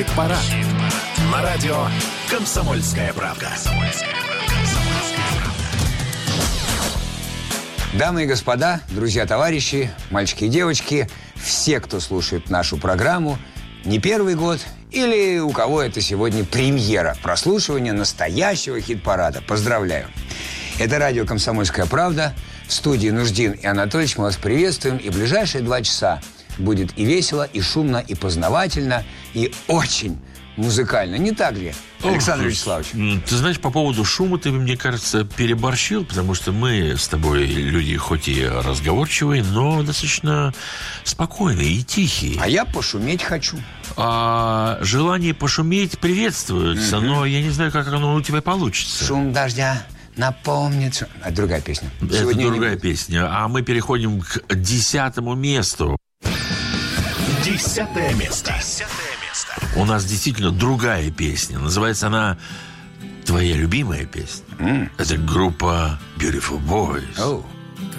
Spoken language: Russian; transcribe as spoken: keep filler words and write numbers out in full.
Хит-парад. На радио «Комсомольская правда». Дамы и господа, друзья, товарищи, мальчики и девочки, все, кто слушает нашу программу, не первый год или у кого это сегодня премьера прослушивания настоящего хит-парада. Поздравляю. Это радио «Комсомольская правда». В студии Нуждин и Анатольевич мы вас приветствуем. И в ближайшие два часа будет и весело, и шумно, и познавательно, и очень музыкально. Не так ли, Александр Ох, Вячеславович? Ты знаешь, по поводу шума ты, мне кажется, переборщил, потому что мы с тобой люди хоть и разговорчивые, но достаточно спокойные и тихие. А я пошуметь хочу. А желание пошуметь приветствуется, mm-hmm. но я не знаю, как оно у тебя получится. Шум дождя напомнит... А другая песня. Это Сегодня другая песня. А мы переходим к десятому месту. Десятое место. У нас действительно другая песня. Называется она «Твоя любимая песня». Mm. Это группа Beautiful Boys. Oh.